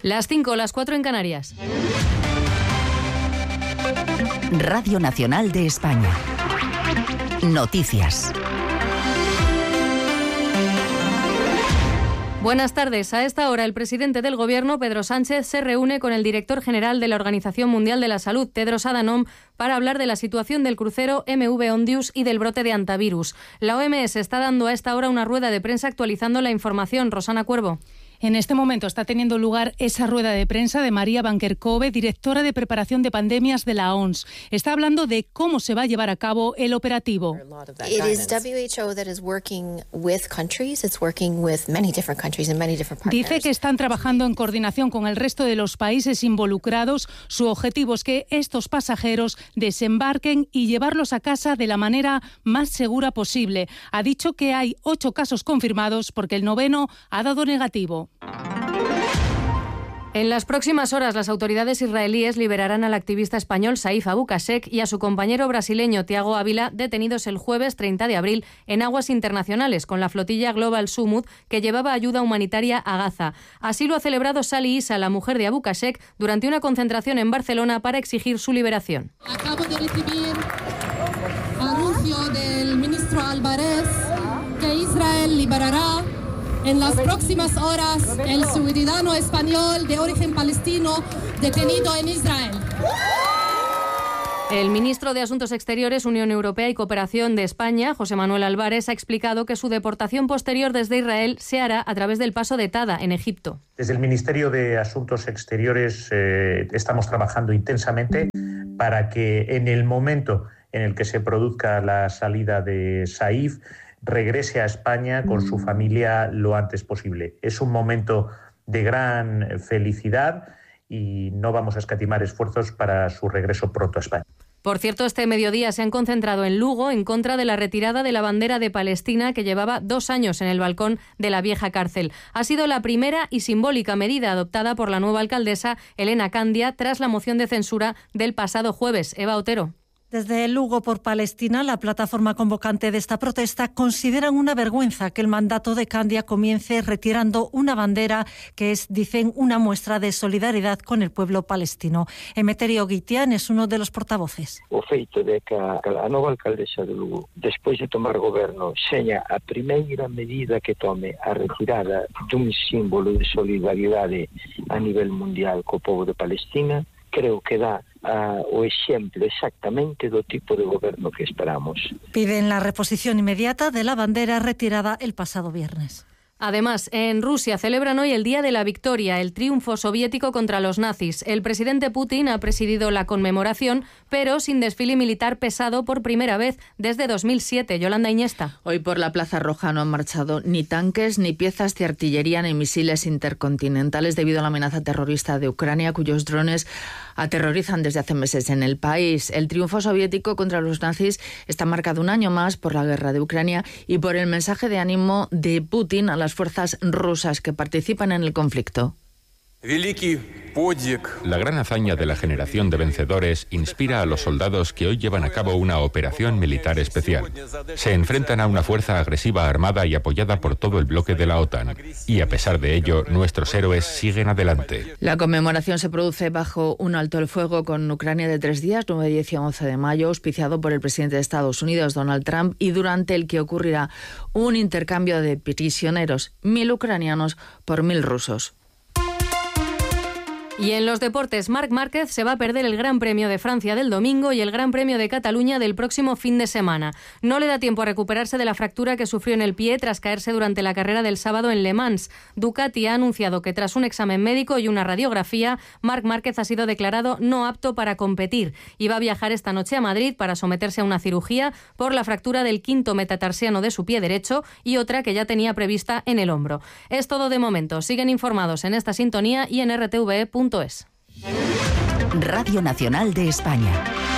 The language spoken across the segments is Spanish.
Las 5, las 4 en Canarias. Radio Nacional de España. Noticias. Buenas tardes. A esta hora, el presidente del Gobierno, Pedro Sánchez, se reúne con el director general de la Organización Mundial de la Salud, Tedros Adhanom, para hablar de la situación del crucero MV Ondius y del brote de antivirus. La OMS está dando a esta hora una rueda de prensa actualizando la información. Rosana Cuervo. En este momento está teniendo lugar esa rueda de prensa de María Van Kerkhove, directora de preparación de pandemias de la OMS. Está hablando de cómo se va a llevar a cabo el operativo. Dice que están trabajando en coordinación con el resto de los países involucrados. Su objetivo es que estos pasajeros desembarquen y llevarlos a casa de la manera más segura posible. Ha dicho que hay 8 casos confirmados porque el 9º ha dado negativo. En las próximas horas, las autoridades israelíes liberarán al activista español Saif Abu Qasek y a su compañero brasileño Thiago Ávila, detenidos el jueves 30 de abril en aguas internacionales con la flotilla Global Sumud que llevaba ayuda humanitaria a Gaza. Así lo ha celebrado Sally Issa, la mujer de Abu Qasek, durante una concentración en Barcelona para exigir su liberación. Acabo de recibir anuncio del ministro Álvarez que Israel liberará en las próximas horas el ciudadano español de origen palestino detenido en Israel. El ministro de Asuntos Exteriores, Unión Europea y Cooperación de España, José Manuel Álvarez, ha explicado que su deportación posterior desde Israel se hará a través del paso de Tada, en Egipto. Desde el Ministerio de Asuntos Exteriores estamos trabajando intensamente para que en el momento en el que se produzca la salida de Saif, regrese a España con su familia lo antes posible. Es un momento de gran felicidad y no vamos a escatimar esfuerzos para su regreso pronto a España. Por cierto, este mediodía se han concentrado en Lugo en contra de la retirada de la bandera de Palestina que llevaba 2 años en el balcón de la vieja cárcel. Ha sido la primera y simbólica medida adoptada por la nueva alcaldesa Elena Candia tras la moción de censura del pasado jueves. Eva Otero. Desde Lugo por Palestina, la plataforma convocante de esta protesta consideran una vergüenza que el mandato de Candia comience retirando una bandera que es, dicen, una muestra de solidaridad con el pueblo palestino. Emeterio Guitián es uno de los portavoces. O feito de que a nova alcaldesa de Lugo, despois de tomar goberno, seña a primeira medida que tome a retirada dun símbolo de solidaridade a nivel mundial co povo de Palestina, creo que dá o exemplo exactamente do tipo de goberno que esperamos. Piden la reposición inmediata de la bandera retirada el pasado viernes. Además, en Rusia celebran hoy el Día de la Victoria, el triunfo soviético contra los nazis. El presidente Putin ha presidido la conmemoración, pero sin desfile militar pesado por primera vez desde 2007. Yolanda Iñesta. Hoy por la Plaza Roja no han marchado ni tanques, ni piezas de artillería, ni misiles intercontinentales debido a la amenaza terrorista de Ucrania, cuyos drones aterrorizan desde hace meses en el país. El triunfo soviético contra los nazis está marcado un año más por la guerra de Ucrania y por el mensaje de ánimo de Putin a las fuerzas rusas que participan en el conflicto. La gran hazaña de la generación de vencedores inspira a los soldados que hoy llevan a cabo una operación militar especial. Se enfrentan a una fuerza agresiva armada y apoyada por todo el bloque de la OTAN. Y a pesar de ello, nuestros héroes siguen adelante. La conmemoración se produce bajo un alto el fuego con Ucrania de 3 días, 9, 10 y 11 de mayo, auspiciado por el presidente de Estados Unidos, Donald Trump, y durante el que ocurrirá un intercambio de prisioneros, 1.000 ucranianos por 1.000 rusos. Y en los deportes, Marc Márquez se va a perder el Gran Premio de Francia del domingo y el Gran Premio de Cataluña del próximo fin de semana. No le da tiempo a recuperarse de la fractura que sufrió en el pie tras caerse durante la carrera del sábado en Le Mans. Ducati ha anunciado que tras un examen médico y una radiografía, Marc Márquez ha sido declarado no apto para competir y va a viajar esta noche a Madrid para someterse a una cirugía por la fractura del quinto metatarsiano de su pie derecho y otra que ya tenía prevista en el hombro. Es todo de momento. Siguen informados en esta sintonía y en rtve.es. Radio Nacional de España.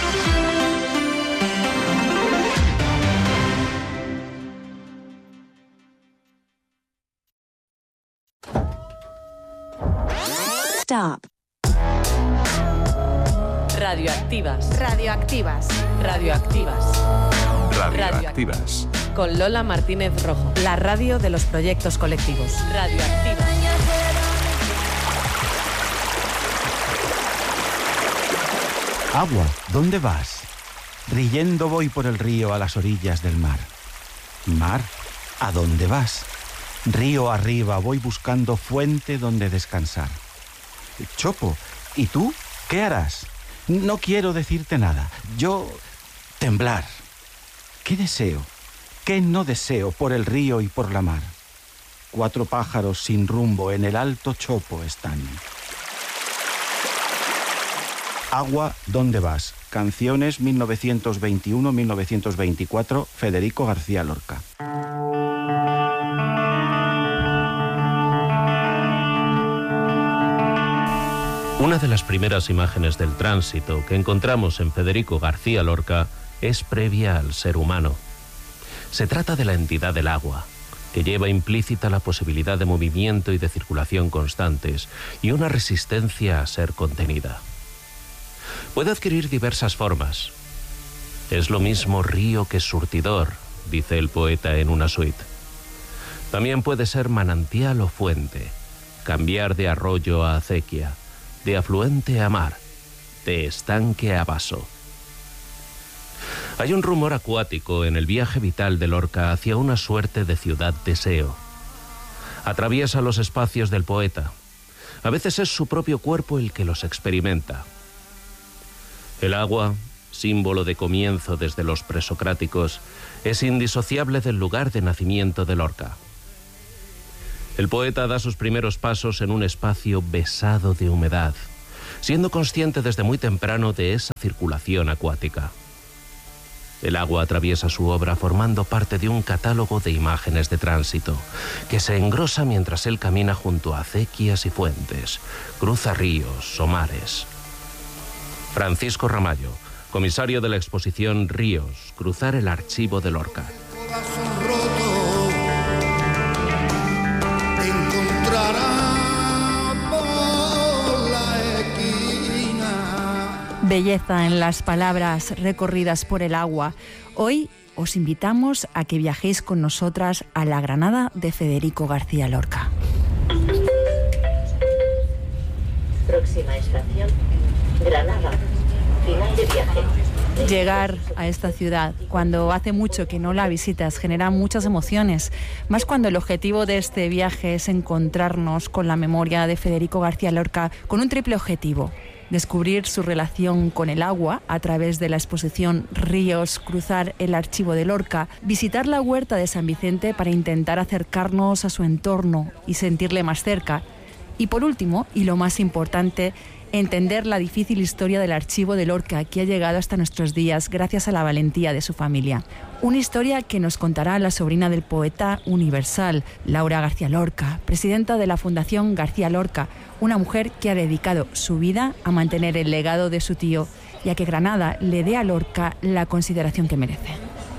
Stop. Radioactivas. Radioactivas. Radioactivas. Radioactivas. Con Lola Martínez Rojo. La radio de los proyectos colectivos. Radioactivas. Agua, ¿dónde vas? Riendo voy por el río a las orillas del mar. Mar, ¿a dónde vas? Río arriba voy buscando fuente donde descansar. Chopo, ¿y tú qué harás? No quiero decirte nada. Yo, temblar. ¿Qué deseo? ¿Qué no deseo por el río y por la mar? 4 pájaros sin rumbo en el alto Chopo están. Agua, ¿dónde vas? Canciones 1921-1924, Federico García Lorca. Una de las primeras imágenes del tránsito que encontramos en Federico García Lorca es previa al ser humano. Se trata de la entidad del agua, que lleva implícita la posibilidad de movimiento y de circulación constantes y una resistencia a ser contenida. Puede adquirir diversas formas. Es lo mismo río que surtidor, dice el poeta en una suite. También puede ser manantial o fuente, cambiar de arroyo a acequia, de afluente a mar, de estanque a vaso. Hay un rumor acuático en el viaje vital de Lorca hacia una suerte de ciudad-deseo. Atraviesa los espacios del poeta. A veces es su propio cuerpo el que los experimenta. El agua, símbolo de comienzo desde los presocráticos, es indisociable del lugar de nacimiento de Lorca. El poeta da sus primeros pasos en un espacio besado de humedad, siendo consciente desde muy temprano de esa circulación acuática. El agua atraviesa su obra formando parte de un catálogo de imágenes de tránsito, que se engrosa mientras él camina junto a acequias y fuentes, cruza ríos o mares. Francisco Ramallo, comisario de la exposición Ríos, cruzar el archivo de Lorca. Belleza en las palabras recorridas por el agua. Hoy os invitamos a que viajéis con nosotras a la Granada de Federico García Lorca. Próxima estación, Granada. Final de viaje. Llegar a esta ciudad cuando hace mucho que no la visitas genera muchas emociones, más cuando el objetivo de este viaje es encontrarnos con la memoria de Federico García Lorca con un triple objetivo: descubrir su relación con el agua a través de la exposición Ríos, cruzar el archivo de Lorca, visitar la huerta de San Vicente para intentar acercarnos a su entorno y sentirle más cerca, y por último, y lo más importante, entender la difícil historia del archivo de Lorca que ha llegado hasta nuestros días gracias a la valentía de su familia. Una historia que nos contará la sobrina del poeta universal, Laura García Lorca, presidenta de la Fundación García Lorca, una mujer que ha dedicado su vida a mantener el legado de su tío y a que Granada le dé a Lorca la consideración que merece.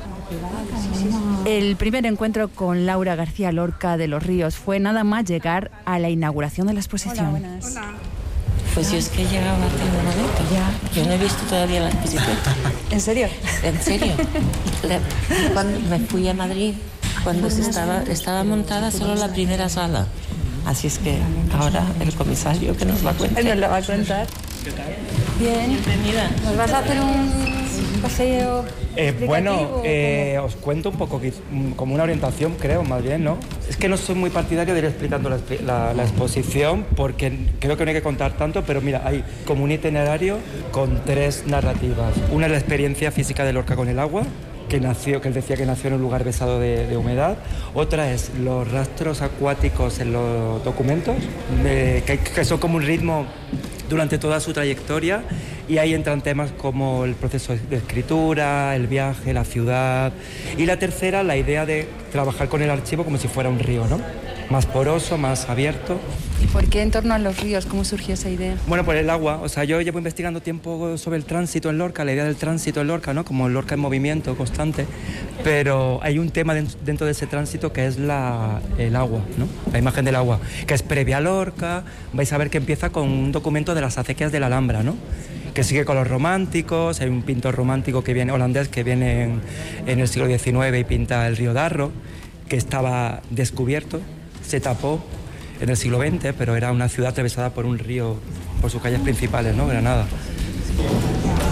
El primer encuentro con Laura García Lorca de Los Ríos fue nada más llegar a la inauguración de la exposición. Hola, buenas. Hola. Pues yo es que he llegado hace un momento ya. Yo no he visto todavía la exposición. ¿En serio? En serio. Cuando me fui a Madrid, cuando estaba montada solo la primera sala. Así es que ahora el comisario que nos va a contar. Nos la va a contar. ¿Qué tal? Bien. Bienvenida. ¿Nos vas a hacer un paseo os cuento un poco, como una orientación, creo, más bien, ¿no? Es que no soy muy partidario de ir explicando la exposición, porque creo que no hay que contar tanto, pero mira, hay como un itinerario con 3 narrativas. Una es la experiencia física de Lorca con el agua, que él decía que nació en un lugar besado de humedad. Otra es los rastros acuáticos en los documentos, que son como un ritmo durante toda su trayectoria, y ahí entran temas como el proceso de escritura, el viaje, la ciudad. Y la tercera, la idea de trabajar con el archivo como si fuera un río, ¿no? Más poroso, más abierto. ¿Y por qué en torno a los ríos? ¿Cómo surgió esa idea? Bueno, por el agua. O sea, yo llevo investigando tiempo sobre el tránsito en Lorca, la idea del tránsito en Lorca, ¿no? Como Lorca en movimiento constante. Pero hay un tema dentro de ese tránsito que es el agua, ¿no? La imagen del agua, que es previa a Lorca. Vais a ver que empieza con un documento de las acequias de la Alhambra, ¿no? Que sigue con los románticos. Hay un pintor romántico holandés que viene en el siglo XIX y pinta el río Darro, que estaba descubierto, se tapó en el siglo XX, pero era una ciudad atravesada por un río, por sus calles principales, ¿no? Granada.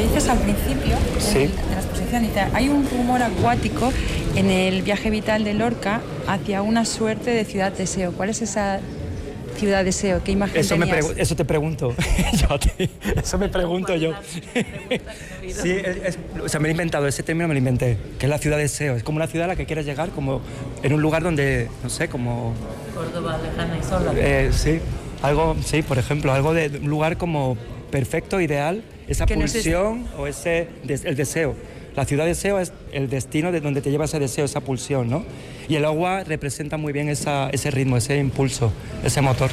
dices al principio de la exposición, dice, hay un rumor acuático en el viaje vital de Lorca hacia una suerte de ciudad deseo. ¿Cuál es esa ciudad deseo? ¿Qué imagen tenías? Eso te pregunto. Eso me pregunto yo. Sí, o sea, me he inventado, ese término me lo inventé, que es la ciudad deseo. Es como una ciudad a la que quieres llegar, como en un lugar donde, no sé, como... Córdoba, lejana y sola. Sí, algo, sí, por ejemplo, algo de un lugar como perfecto, ideal, esa pulsión o el deseo. La ciudad deseo es el destino de donde te lleva ese deseo, esa pulsión, ¿no? Y el agua representa muy bien ese ritmo, ese impulso, ese motor.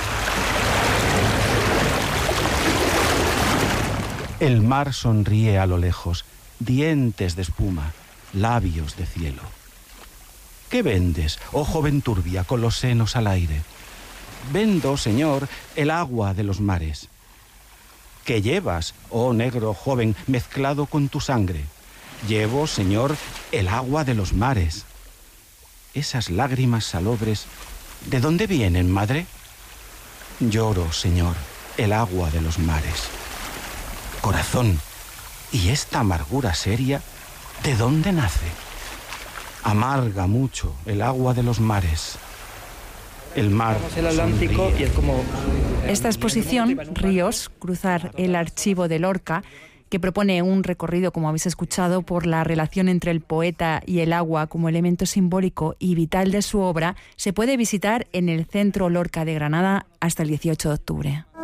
El mar sonríe a lo lejos, dientes de espuma, labios de cielo. ¿Qué vendes, oh joven turbia, con los senos al aire? Vendo, señor, el agua de los mares. ¿Qué llevas, oh negro joven, mezclado con tu sangre? Llevo, señor, el agua de los mares. Esas lágrimas salobres, ¿de dónde vienen, madre? Lloro, señor, el agua de los mares. Corazón, ¿y esta amargura seria, de dónde nace? Amarga mucho el agua de los mares. El mar el Atlántico sonríe. Y es como... Esta exposición, Ríos, cruzar el archivo de Lorca, que propone un recorrido, como habéis escuchado, por la relación entre el poeta y el agua como elemento simbólico y vital de su obra, se puede visitar en el Centro Lorca de Granada hasta el 18 de octubre.